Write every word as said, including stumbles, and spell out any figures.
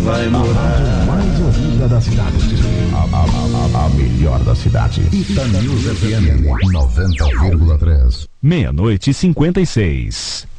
vai A morar. rádio mais ouvida da cidade. A, a, a, a melhor da cidade. Ita News F M noventa vírgula três. Meia-noite e cinquenta e seis.